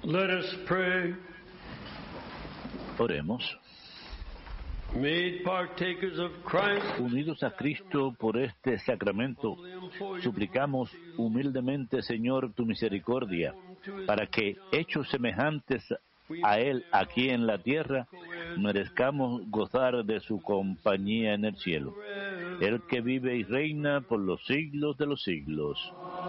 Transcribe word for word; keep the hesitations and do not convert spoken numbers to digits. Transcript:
Let us pray. Oremos. Made partakers of Christ, Unidos a Cristo por este sacramento, suplicamos humildemente, Señor, tu misericordia, para que, hechos semejantes a Él aquí en la tierra, merezcamos gozar de su compañía en el cielo. El que vive y reina por los siglos de los siglos.